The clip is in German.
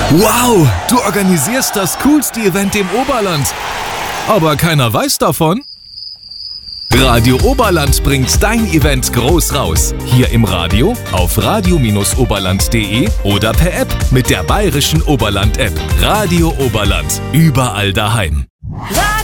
Wow, du organisierst das coolste Event im Oberland. Aber keiner weiß davon? Radio Oberland bringt dein Event groß raus. Hier im Radio, auf radio-oberland.de oder per App mit der Bayerischen Oberland-App. Radio Oberland, überall daheim.